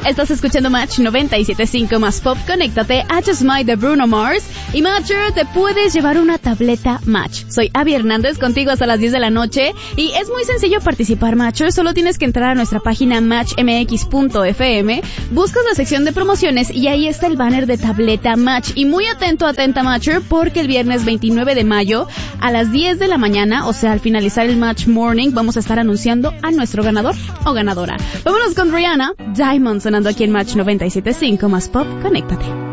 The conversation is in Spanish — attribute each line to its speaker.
Speaker 1: Estás escuchando Match 97.5 más pop. Conéctate a Just Might de Bruno Mars. Y Matcher, te puedes llevar una tableta Match. Soy Abby Hernández, contigo hasta las 10 de la noche. Y es muy sencillo participar, Matcher. Solo tienes que entrar a nuestra página matchmx.fm. Buscas la sección de promociones y ahí está el banner de tableta Match. Y muy atenta, Matcher, porque el viernes 29 de mayo a las 10 de la mañana, o sea, al finalizar el Match Morning, vamos a estar anunciando a nuestro ganador o ganadora. Vámonos con Rihanna, Diamond, sonando aquí en Match 97.5 más pop. Conéctate.